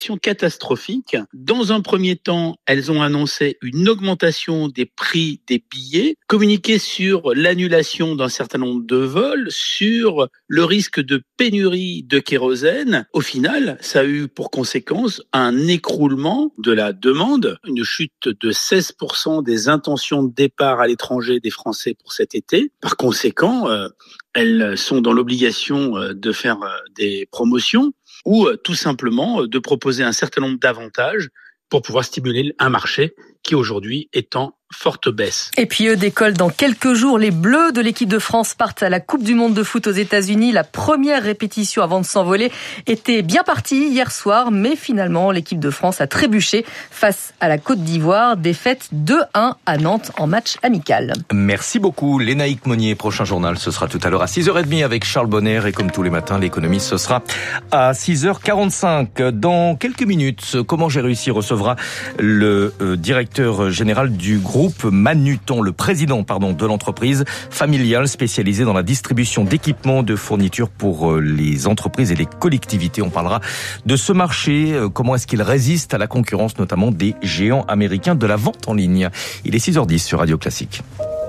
catastrophique. Dans un premier temps, elles ont annoncé une augmentation des prix des billets, communiqué sur l'annulation d'un certain nombre de vols, sur le risque de pénurie de kérosène. Au final, ça a eu pour conséquence un écroulement de la demande, une chute de 16% des intentions de départ à l'étranger des Français pour cet été. Par conséquent, elles sont dans l'obligation de faire des promotions ou tout simplement de proposer un certain nombre d'avantages pour pouvoir stimuler un marché qui aujourd'hui est en forte baisse. Et puis eux décollent dans quelques jours. Les Bleus de l'équipe de France partent à la Coupe du Monde de foot aux États-Unis. La première répétition avant de s'envoler était bien partie hier soir, mais finalement l'équipe de France a trébuché face à la Côte d'Ivoire. Défaite 2-1 à Nantes en match amical. Merci beaucoup Lénaïque Monnier. Prochain journal, ce sera tout à l'heure à 6h30 avec Charles Bonner. Et comme tous les matins, l'économie, ce sera à 6h45. Dans quelques minutes, Comment j'ai réussi recevra le directeur général du groupe Manuton, le président de l'entreprise familiale spécialisée dans la distribution d'équipements de fournitures pour les entreprises et les collectivités. On parlera de ce marché, comment est-ce qu'il résiste à la concurrence notamment des géants américains de la vente en ligne. Il est 6h10 sur Radio Classique.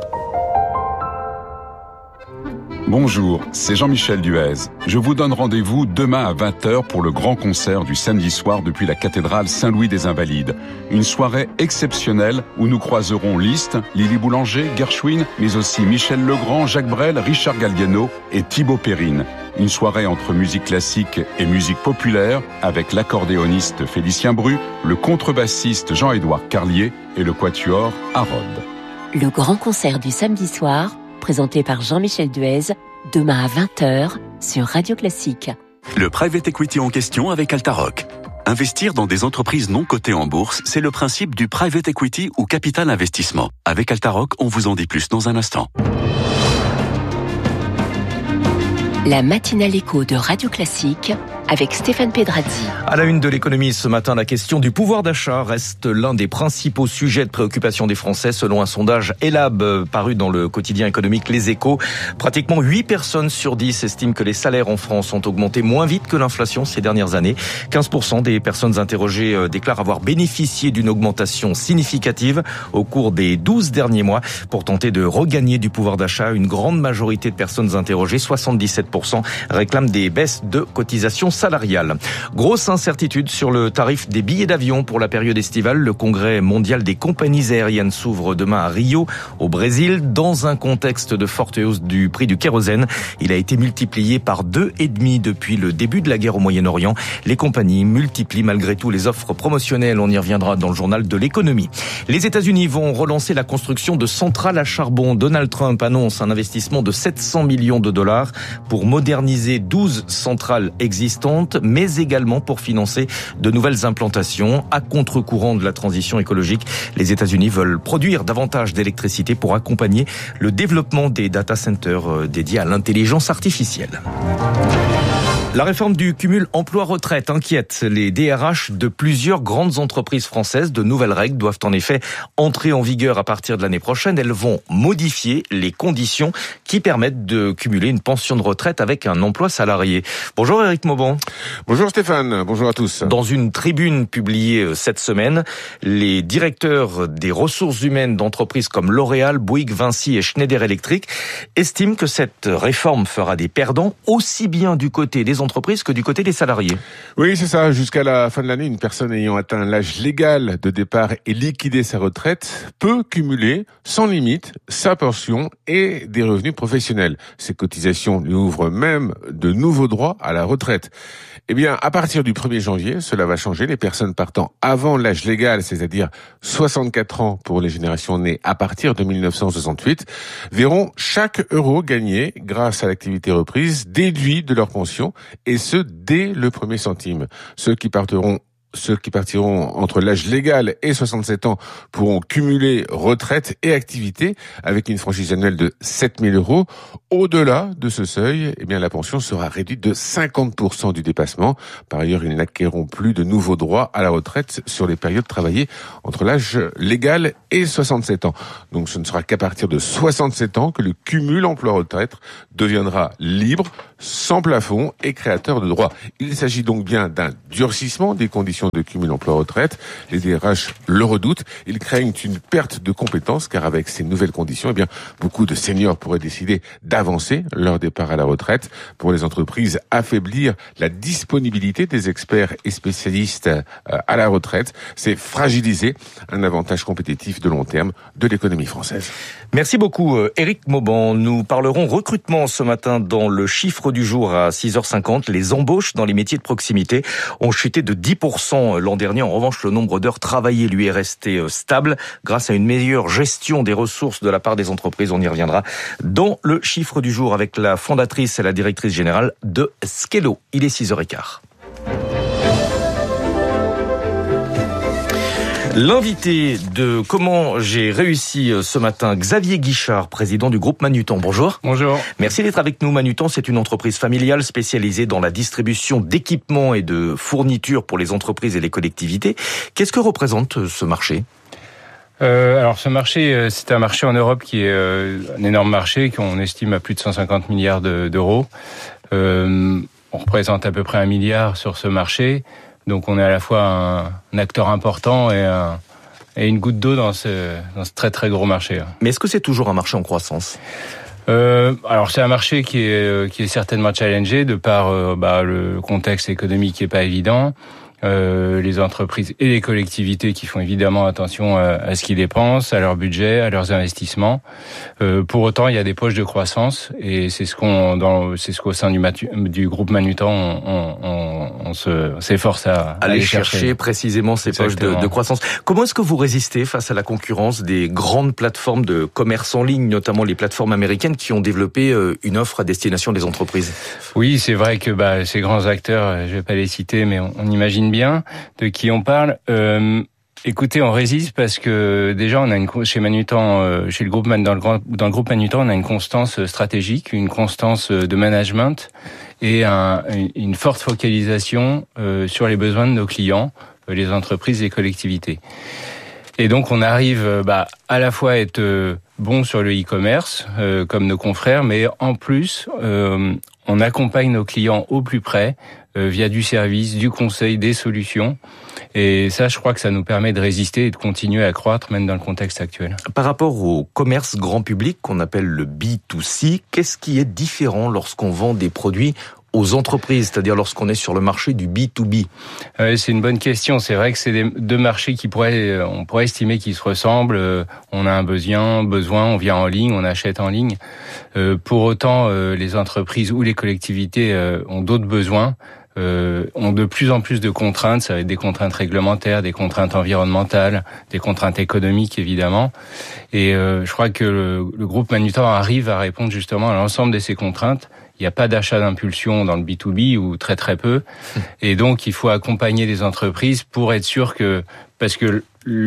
Bonjour, c'est Jean-Michel Duez. Je vous donne rendez-vous demain à 20h pour le grand concert du samedi soir depuis la cathédrale Saint-Louis des Invalides. Une soirée exceptionnelle où nous croiserons Liszt, Lily Boulanger, Gershwin, mais aussi Michel Legrand, Jacques Brel, Richard Galliano et Thibaut Perrine. Une soirée entre musique classique et musique populaire avec l'accordéoniste Félicien Bru, le contrebassiste Jean-Édouard Carlier et le quatuor Harrod. Le grand concert du samedi soir, présenté par Jean-Michel Duez, demain à 20h sur Radio Classique. Le private equity en question avec Altaroc. Investir dans des entreprises non cotées en bourse, c'est le principe du private equity ou capital investissement. Avec Altaroc, on vous en dit plus dans un instant. La matinale écho de Radio Classique avec Stéphane Pedrazzi. À la une de l'économie ce matin, la question du pouvoir d'achat reste l'un des principaux sujets de préoccupation des Français selon un sondage Elab paru dans le quotidien économique Les Échos. Pratiquement 8 personnes sur 10 estiment que les salaires en France ont augmenté moins vite que l'inflation ces dernières années. 15% des personnes interrogées déclarent avoir bénéficié d'une augmentation significative au cours des 12 derniers mois pour tenter de regagner du pouvoir d'achat. Une grande majorité de personnes interrogées, 77%, réclament des baisses de cotisations salariales. Grosse incertitude sur le tarif des billets d'avion pour la période estivale. Le congrès mondial des compagnies aériennes s'ouvre demain à Rio, au Brésil, dans un contexte de forte hausse du prix du kérosène. Il a été multiplié par 2,5 depuis le début de la guerre au Moyen-Orient. Les compagnies multiplient malgré tout les offres promotionnelles. On y reviendra dans le journal de l'économie. Les États-Unis vont relancer la construction de centrales à charbon. Donald Trump annonce un investissement de 700 millions de dollars pour moderniser 12 centrales existantes, mais également pour financer de nouvelles implantations. À contre-courant de la transition écologique, les États-Unis veulent produire davantage d'électricité pour accompagner le développement des data centers dédiés à l'intelligence artificielle. La réforme du cumul emploi-retraite inquiète les DRH de plusieurs grandes entreprises françaises. De nouvelles règles doivent en effet entrer en vigueur à partir de l'année prochaine. Elles vont modifier les conditions qui permettent de cumuler une pension de retraite avec un emploi salarié. Bonjour Éric Mauban. Bonjour Stéphane, bonjour à tous. Dans une tribune publiée cette semaine, les directeurs des ressources humaines d'entreprises comme L'Oréal, Bouygues, Vinci et Schneider Electric estiment que cette réforme fera des perdants aussi bien du côté des entreprises que du côté des salariés. Oui, c'est ça. Jusqu'à la fin de l'année, une personne ayant atteint l'âge légal de départ et liquidé sa retraite peut cumuler sans limite sa pension et des revenus professionnels. Ces cotisations lui ouvrent même de nouveaux droits à la retraite. Eh bien, à partir du 1er janvier, cela va changer. Les personnes partant avant l'âge légal, c'est-à-dire 64 ans pour les générations nées à partir de 1968, verront chaque euro gagné grâce à l'activité reprise déduit de leur pension, et ce, dès le premier centime. Ceux qui partiront entre l'âge légal et 67 ans pourront cumuler retraite et activité avec une franchise annuelle de 7 000 euros. Au-delà de ce seuil, eh bien, la pension sera réduite de 50% du dépassement. Par ailleurs, ils n'acquerront plus de nouveaux droits à la retraite sur les périodes travaillées entre l'âge légal et 67 ans. Donc, ce ne sera qu'à partir de 67 ans que le cumul emploi-retraite deviendra libre, sans plafond et créateur de droits. Il s'agit donc bien d'un durcissement des conditions conditions de cumul emploi-retraite. Les DRH le redoutent. Ils craignent une perte de compétences car avec ces nouvelles conditions, eh bien, beaucoup de seniors pourraient décider d'avancer leur départ à la retraite. Pour les entreprises, affaiblir la disponibilité des experts et spécialistes à la retraite, c'est fragiliser un avantage compétitif de long terme de l'économie française. Merci beaucoup Éric Mauban. Nous parlerons recrutement ce matin dans le chiffre du jour à 6h50. Les embauches dans les métiers de proximité ont chuté de 10% l'an dernier. En revanche, le nombre d'heures travaillées lui est resté stable grâce à une meilleure gestion des ressources de la part des entreprises. On y reviendra dans le chiffre du jour avec la fondatrice et la directrice générale de Skello. Il est 6h15. L'invité de Comment j'ai réussi ce matin, Xavier Guichard, président du groupe Manutan. Bonjour. Bonjour. Merci d'être avec nous. Manutan, c'est une entreprise familiale spécialisée dans la distribution d'équipements et de fournitures pour les entreprises et les collectivités. Qu'est-ce que représente ce marché ? Alors ce marché, c'est un marché en Europe qui est un énorme marché qu'on estime à plus de 150 milliards d'euros. On représente à peu près 1 milliard sur ce marché. Donc on est à la fois un acteur important et une goutte d'eau dans ce très très gros marché. Mais est-ce que c'est toujours un marché en croissance ? Alors c'est un marché qui est certainement challengé de par le contexte économique qui est pas évident. Les entreprises et les collectivités qui font évidemment attention à ce qu'ils dépensent, à leur budget, à leurs investissements. Pour autant, il y a des poches de croissance et c'est ce qu'au sein du groupe Manutan on s'efforce à aller chercher précisément ces poches de croissance. Comment est-ce que vous résistez face à la concurrence des grandes plateformes de commerce en ligne, notamment les plateformes américaines qui ont développé une offre à destination des entreprises ? Oui, c'est vrai que ces grands acteurs, je vais pas les citer, mais on imagine bien de qui on parle. Écoutez, on résiste parce que déjà on a chez Manutan, chez le groupe dans le groupe Manutan, on a une constance stratégique, une constance de management et une forte focalisation sur les besoins de nos clients, les entreprises et les collectivités. Et donc on arrive à la fois à être bon sur le e-commerce comme nos confrères, mais en plus on accompagne nos clients au plus près via du service, du conseil, des solutions. Et ça, je crois que ça nous permet de résister et de continuer à croître même dans le contexte actuel. Par rapport au commerce grand public qu'on appelle le B2C, qu'est-ce qui est différent lorsqu'on vend des produits aux entreprises, c'est-à-dire lorsqu'on est sur le marché du B2B? C'est une bonne question. C'est vrai que c'est deux marchés on pourrait estimer qu'ils se ressemblent. On a un besoin, on vient en ligne, on achète en ligne. Pour autant, les entreprises ou les collectivités ont d'autres besoins. Ont de plus en plus de contraintes, ça va être des contraintes réglementaires, des contraintes environnementales, des contraintes économiques évidemment. Et je crois que le groupe Manutan arrive à répondre justement à l'ensemble de ces contraintes. Il n'y a pas d'achat d'impulsion dans le B2B ou très très peu. Et donc il faut accompagner les entreprises pour être sûr parce que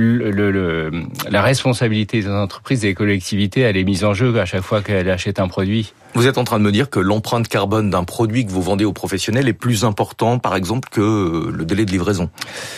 la responsabilité des entreprises et des collectivités, elle est mise en jeu à chaque fois qu'elles achètent un produit. Vous êtes en train de me dire que l'empreinte carbone d'un produit que vous vendez aux professionnels est plus important, par exemple, que le délai de livraison?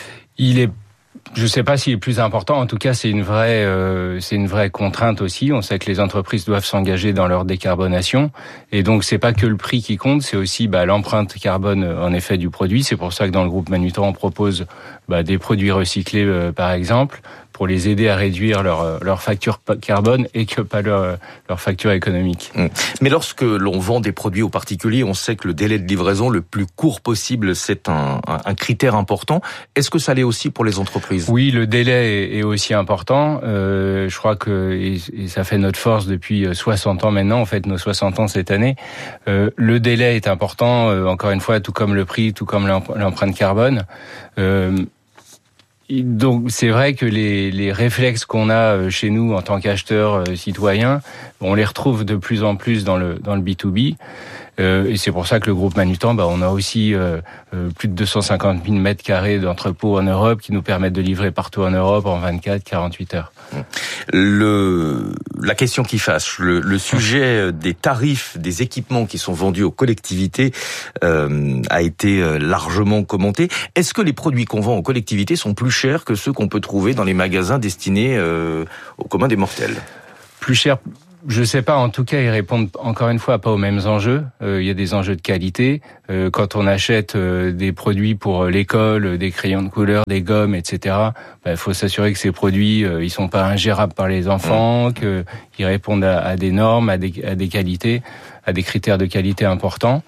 Je ne sais pas s'il est plus important. En tout cas, c'est une vraie contrainte aussi. On sait que les entreprises doivent s'engager dans leur décarbonation. Et donc, c'est pas que le prix qui compte, c'est aussi l'empreinte carbone, en effet, du produit. C'est pour ça que dans le groupe Manutan, on propose des produits recyclés, par exemple, pour les aider à réduire leur facture carbone et que pas leur facture économique. Mais lorsque l'on vend des produits aux particuliers, on sait que le délai de livraison le plus court possible, c'est un critère important. Est-ce que ça l'est aussi pour les entreprises? Oui, le délai est aussi important. Je crois et ça fait notre force depuis 60 ans maintenant. On fête nos 60 ans cette année. Le délai est important, encore une fois, tout comme le prix, tout comme l'empreinte carbone. Donc c'est vrai que les réflexes qu'on a chez nous en tant qu'acheteurs citoyens, on les retrouve de plus en plus dans le B2B. Et c'est pour ça que le groupe Manutan, on a aussi plus de 250 000 mètres carrés d'entrepôts en Europe qui nous permettent de livrer partout en Europe en 24-48 heures. La question qui fâche, le sujet des tarifs des équipements qui sont vendus aux collectivités a été largement commenté. Est-ce que les produits qu'on vend aux collectivités sont plus chers que ceux qu'on peut trouver dans les magasins destinés au commun des mortels? Plus cher, Je sais pas, en tout cas, ils répondent encore une fois pas aux mêmes enjeux. Il y a des enjeux de qualité. Quand on achète des produits pour l'école, des crayons de couleur, des gommes, etc., il faut s'assurer que ces produits, ils sont pas ingérables par les enfants, qu'ils répondent à des normes, à des qualités, à des critères de qualité importants.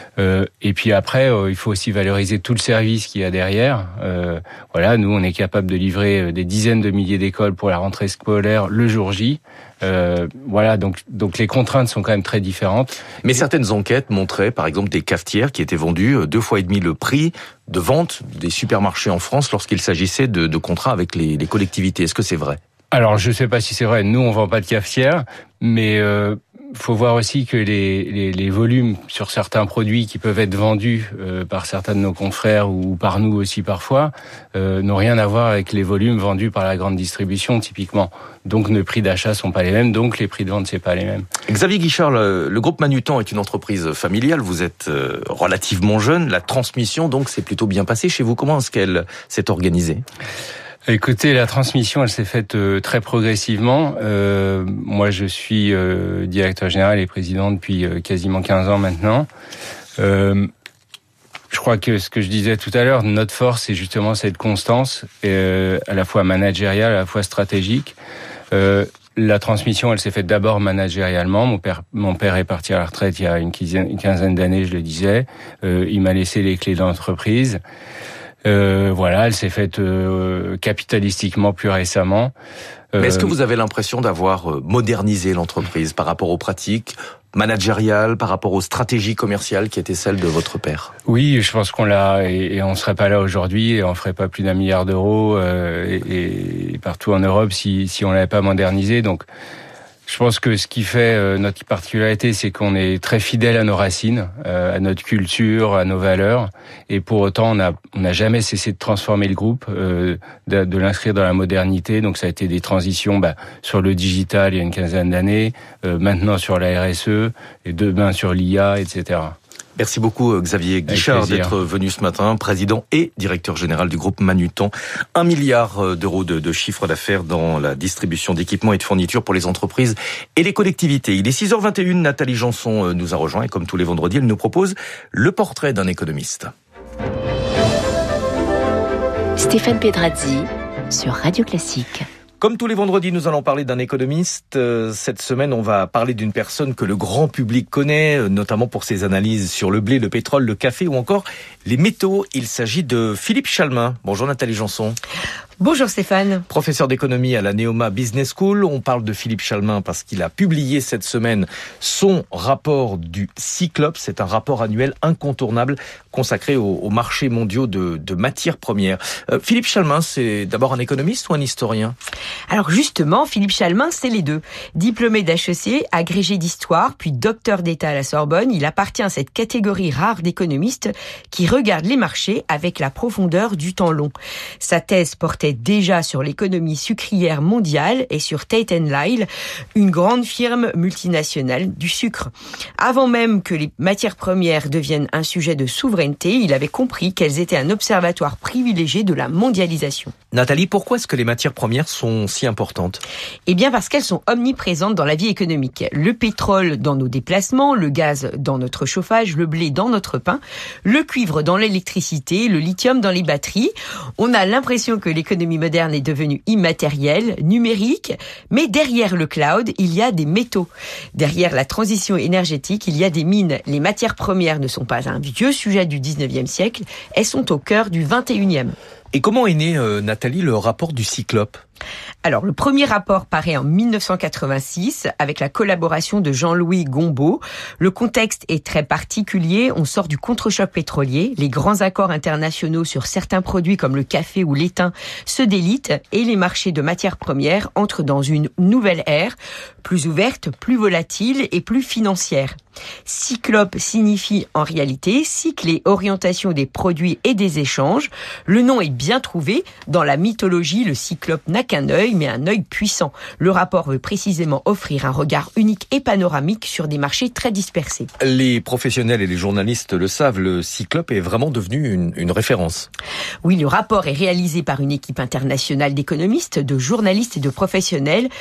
Et puis après, il faut aussi valoriser tout le service qu'il y a derrière. Voilà, nous, on est capable de livrer des dizaines de milliers d'écoles pour la rentrée scolaire le jour J. Voilà, donc les contraintes sont quand même très différentes. Mais certaines enquêtes montraient, par exemple, des cafetières qui étaient vendues 2,5 fois le prix de vente des supermarchés en France lorsqu'il s'agissait de contrats avec les collectivités. Est-ce que c'est vrai ? Alors, je sais pas si c'est vrai. Nous, on vend pas de cafetières, mais faut voir aussi que les volumes sur certains produits qui peuvent être vendus par certains de nos confrères ou par nous aussi parfois n'ont rien à voir avec les volumes vendus par la grande distribution typiquement. Donc nos prix d'achat sont pas les mêmes, donc les prix de vente c'est pas les mêmes. Xavier Guichard, le groupe Manutan est une entreprise familiale. Vous êtes relativement jeune. La transmission donc s'est plutôt bien passée chez vous. Comment est-ce qu'elle s'est organisée ? Écoutez, la transmission, elle s'est faite très progressivement. Moi, je suis directeur général et président depuis quasiment 15 ans maintenant. Je crois que ce que je disais tout à l'heure, notre force, c'est justement cette constance, à la fois managériale, à la fois stratégique. La transmission, elle s'est faite d'abord managérialement. Mon père est parti à la retraite il y a une quinzaine d'années, je le disais. Il m'a laissé les clés de l'entreprise. Voilà, elle s'est faite capitalistiquement plus récemment. Mais est-ce que vous avez l'impression d'avoir modernisé l'entreprise par rapport aux pratiques managériales, par rapport aux stratégies commerciales qui étaient celles de votre père ? Oui, je pense qu'on l'a, et on serait pas là aujourd'hui, et on ferait pas plus d'1 milliard d'euros et partout en Europe si on l'avait pas modernisé. Donc, je pense que ce qui fait notre particularité, c'est qu'on est très fidèle à nos racines, à notre culture, à nos valeurs. Et pour autant, on n'a jamais cessé de transformer le groupe, de l'inscrire dans la modernité. Donc ça a été des transitions sur le digital il y a une quinzaine d'années, maintenant sur la RSE, et demain sur l'IA, etc. Merci beaucoup Xavier Guichard d'être venu ce matin, président et directeur général du groupe Manutan. 1 milliard d'euros de chiffre d'affaires dans la distribution d'équipements et de fournitures pour les entreprises et les collectivités. Il est 6h21, Nathalie Janson nous a rejoint et comme tous les vendredis, elle nous propose le portrait d'un économiste. Stéphane Pedrazzi sur Radio Classique. Comme tous les vendredis, nous allons parler d'un économiste. Cette semaine, on va parler d'une personne que le grand public connaît, notamment pour ses analyses sur le blé, le pétrole, le café ou encore les métaux. Il s'agit de Philippe Chalmin. Bonjour Nathalie Janson. Bonjour Stéphane. Professeur d'économie à la Neoma Business School. On parle de Philippe Chalmin parce qu'il a publié cette semaine son rapport du Cyclope. C'est un rapport annuel incontournable consacré aux marchés mondiaux de matières premières. Philippe Chalmin, c'est d'abord un économiste ou un historien ? Alors justement, Philippe Chalmin, c'est les deux. Diplômé d'HEC, agrégé d'histoire, puis docteur d'État à la Sorbonne, il appartient à cette catégorie rare d'économistes qui regardent les marchés avec la profondeur du temps long. Sa thèse portait déjà sur l'économie sucrière mondiale et sur Tate & Lyle, une grande firme multinationale du sucre. Avant même que les matières premières deviennent un sujet de souveraineté, il avait compris qu'elles étaient un observatoire privilégié de la mondialisation. Nathalie, pourquoi est-ce que les matières premières sont si importantes ? Eh bien parce qu'elles sont omniprésentes dans la vie économique. Le pétrole dans nos déplacements, le gaz dans notre chauffage, le blé dans notre pain, le cuivre dans l'électricité, le lithium dans les batteries. On a l'impression que l'économie moderne est devenue immatérielle, numérique, mais derrière le cloud, il y a des métaux. Derrière la transition énergétique, il y a des mines. Les matières premières ne sont pas un vieux sujet du 19e siècle, elles sont au cœur du 21e. Et comment est né, Nathalie, le rapport du Cyclope ? Alors, le premier rapport paraît en 1986 avec la collaboration de Jean-Louis Gombaud. Le contexte est très particulier. On sort du contre-choc pétrolier. Les grands accords internationaux sur certains produits comme le café ou l'étain se délitent et les marchés de matières premières entrent dans une nouvelle ère, plus ouverte, plus volatile et plus financière. Cyclope signifie en réalité cycle et orientation des produits et des échanges. Le nom est bien trouvé. Dans la mythologie, le cyclope n'a qu'un œil, mais un œil puissant. Le rapport veut précisément offrir un regard unique et panoramique sur des marchés très dispersés. Les professionnels et les journalistes le savent, le Cyclope est vraiment devenu une référence. Oui, le rapport est réalisé par une équipe internationale d'économistes, de journalistes et de professionnels.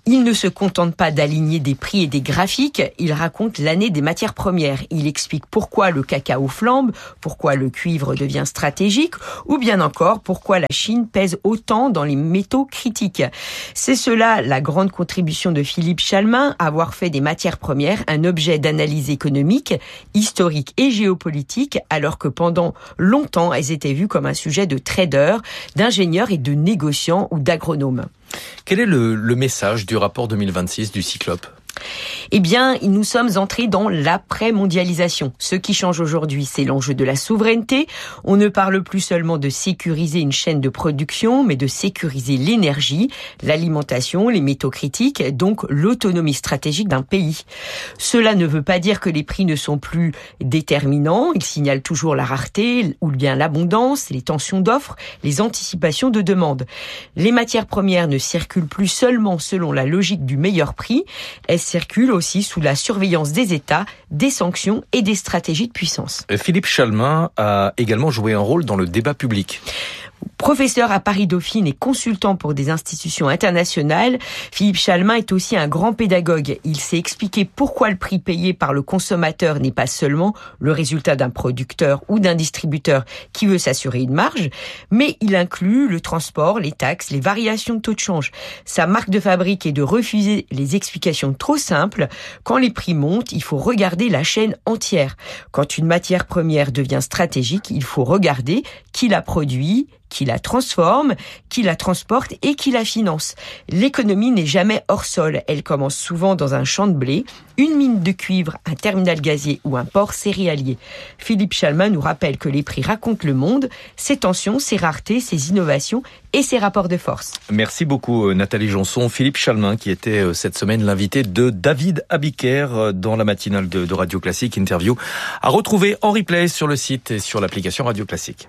Il ne se contente pas d'aligner des prix et des graphiques, il raconte l'année des matières premières. Il explique pourquoi le cacao flambe, pourquoi le cuivre devient stratégique, ou bien encore pourquoi la Chine pèse autant dans les métaux critiques. C'est cela la grande contribution de Philippe Chalmin, avoir fait des matières premières un objet d'analyse économique, historique et géopolitique, alors que pendant longtemps elles étaient vues comme un sujet de traders, d'ingénieurs et de négociants ou d'agronomes. Quel est le message du rapport 2026 du Cyclope ? Eh bien, nous sommes entrés dans l'après-mondialisation. Ce qui change aujourd'hui, c'est l'enjeu de la souveraineté. On ne parle plus seulement de sécuriser une chaîne de production, mais de sécuriser l'énergie, l'alimentation, les métaux critiques, donc l'autonomie stratégique d'un pays. Cela ne veut pas dire que les prix ne sont plus déterminants. Ils signalent toujours la rareté, ou bien l'abondance, les tensions d'offres, les anticipations de demande. Les matières premières ne circulent plus seulement selon la logique du meilleur prix. Elles circulent aussi sous la surveillance des États, des sanctions et des stratégies de puissance. Philippe Chalmin a également joué un rôle dans le débat public. Professeur à Paris-Dauphine et consultant pour des institutions internationales, Philippe Chalmin est aussi un grand pédagogue. Il sait expliquer pourquoi le prix payé par le consommateur n'est pas seulement le résultat d'un producteur ou d'un distributeur qui veut s'assurer une marge, mais il inclut le transport, les taxes, les variations de taux de change. Sa marque de fabrique est de refuser les explications trop simples. Quand les prix montent, il faut regarder la chaîne entière. Quand une matière première devient stratégique, il faut regarder qui la produit, qui la transforme, qui la transporte et qui la finance. L'économie n'est jamais hors sol. Elle commence souvent dans un champ de blé, une mine de cuivre, un terminal gazier ou un port céréalier. Philippe Chalmin nous rappelle que les prix racontent le monde, ses tensions, ses raretés, ses innovations et ses rapports de force. Merci beaucoup Nathalie Janson. Philippe Chalmin qui était cette semaine l'invité de David Abiker dans la matinale de Radio Classique. Interview à retrouver en replay sur le site et sur l'application Radio Classique.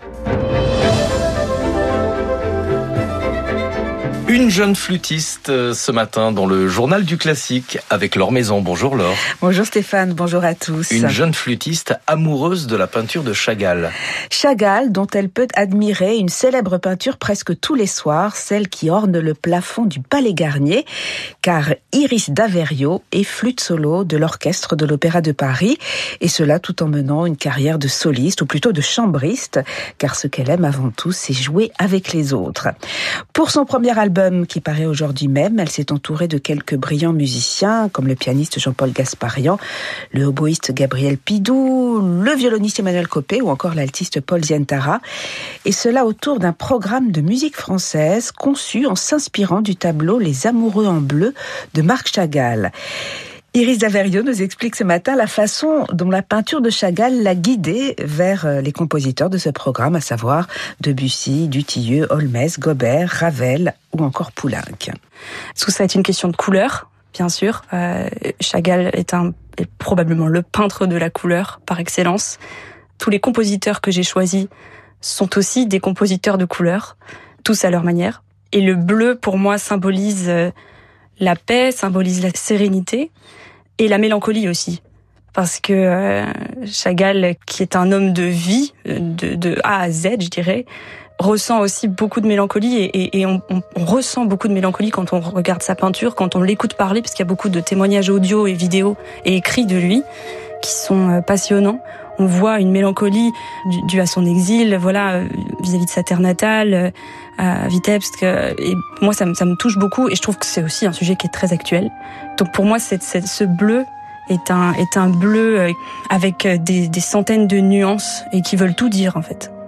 Une jeune flûtiste ce matin dans le journal du classique avec Laure Maison. Bonjour Laure. Bonjour Stéphane, bonjour à tous. Une jeune flûtiste amoureuse de la peinture de Chagall. Chagall, dont elle peut admirer une célèbre peinture presque tous les soirs, celle qui orne le plafond du Palais Garnier, car Iris d'Averio est flûte solo de l'orchestre de l'Opéra de Paris, et cela tout en menant une carrière de soliste, ou plutôt de chambriste, car ce qu'elle aime avant tout, c'est jouer avec les autres. Pour son premier album, qui paraît aujourd'hui même, elle s'est entourée de quelques brillants musiciens, comme le pianiste Jean-Paul Gasparian, le oboïste Gabriel Pidou, le violoniste Emmanuel Copé ou encore l'altiste Paul Zientara. Et cela autour d'un programme de musique française conçu en s'inspirant du tableau Les Amoureux en bleu de Marc Chagall. Iris d'Averio nous explique ce matin la façon dont la peinture de Chagall l'a guidée vers les compositeurs de ce programme, à savoir Debussy, Dutilleux, Holmès, Gobert, Ravel ou encore Poulenc. Tout ça est une question de couleur, bien sûr. Chagall est probablement le peintre de la couleur par excellence. Tous les compositeurs que j'ai choisis sont aussi des compositeurs de couleur, tous à leur manière. Et le bleu, pour moi, symbolise la paix, symbolise la sérénité et la mélancolie aussi. Parce que Chagall, qui est un homme de vie, de A à Z, je dirais, ressent aussi beaucoup de mélancolie et on ressent beaucoup de mélancolie quand on regarde sa peinture, quand on l'écoute parler, parce qu'il y a beaucoup de témoignages audio et vidéo et écrits de lui qui sont passionnants. On voit une mélancolie due à son exil, voilà, vis-à-vis de sa terre natale, à Vitebsk. Et moi, ça me touche beaucoup et je trouve que c'est aussi un sujet qui est très actuel. Donc pour moi, ce bleu est un bleu avec des centaines de nuances et qui veulent tout dire en fait.